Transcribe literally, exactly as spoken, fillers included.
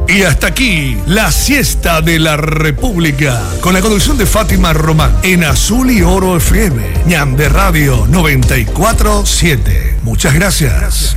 Y hasta aquí, la siesta de la República, con la conducción de Fátima Román, en Azul y Oro F M, Ñam de Radio noventa y cuatro punto siete. Muchas gracias.